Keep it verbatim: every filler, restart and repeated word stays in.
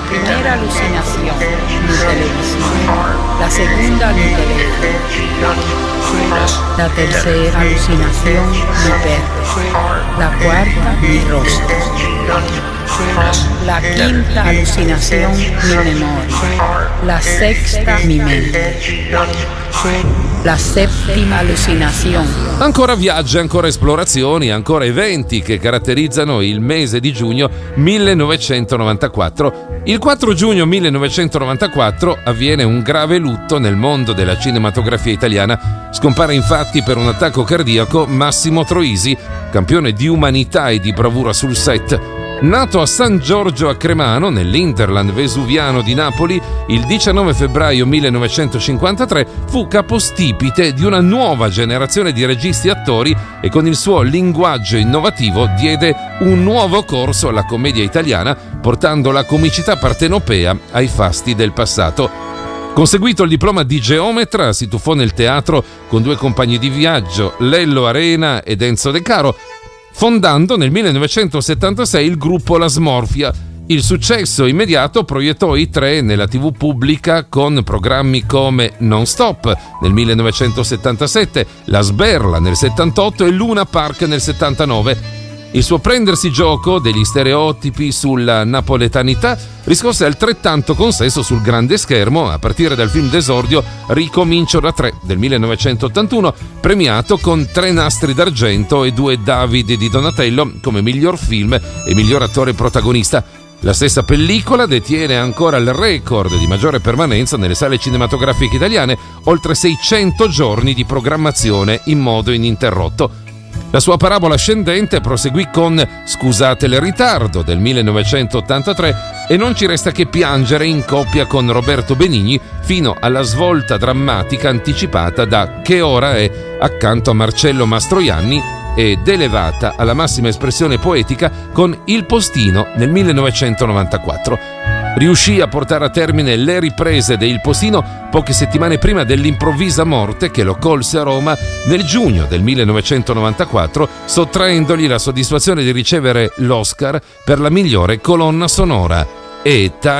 primera alucinación, mi televisión. La segunda, mi teléfono. La tercera alucinación, mi perro. La cuarta, mi rostro. La quinta alucinación, mi memoria. La sexta, mi mente. La settima allucinazione. Ancora viaggi, ancora esplorazioni, ancora eventi che caratterizzano il mese di giugno millenovecentonovantaquattro. Il quattro giugno millenovecentonovantaquattro avviene un grave lutto nel mondo della cinematografia italiana. Scompare infatti per un attacco cardiaco Massimo Troisi, campione di umanità e di bravura sul set. Nato a San Giorgio a Cremano, nell'Interland vesuviano di Napoli, il diciannove febbraio millenovecentocinquantatré fu capostipite di una nuova generazione di registi e attori e con il suo linguaggio innovativo diede un nuovo corso alla commedia italiana, portando la comicità partenopea ai fasti del passato. Conseguito il diploma di geometra, si tuffò nel teatro con due compagni di viaggio, Lello Arena ed Enzo De Caro, fondando nel millenovecentosettantasei il gruppo La Smorfia. Il successo immediato proiettò i tre nella tivù pubblica con programmi come Non Stop nel millenovecentosettantasette, La Sberla nel settantotto e Luna Park nel settantanove. Il suo prendersi gioco degli stereotipi sulla napoletanità riscosse altrettanto consenso sul grande schermo a partire dal film d'esordio Ricomincio da tre del millenovecentottantuno, premiato con tre nastri d'argento e due Davide di Donatello come miglior film e miglior attore protagonista. La stessa pellicola detiene ancora il record di maggiore permanenza nelle sale cinematografiche italiane, oltre seicento giorni di programmazione in modo ininterrotto. La sua parabola ascendente proseguì con Scusate il ritardo del millenovecentottantatré e Non ci resta che piangere in coppia con Roberto Benigni fino alla svolta drammatica anticipata da Che ora è accanto a Marcello Mastroianni ed elevata alla massima espressione poetica con Il postino nel millenovecentonovantaquattro. Riuscì a portare a termine le riprese de Il postino poche settimane prima dell'improvvisa morte che lo colse a Roma nel giugno del millenovecentonovantaquattro, sottraendogli la soddisfazione di ricevere l'Oscar per la migliore colonna sonora. E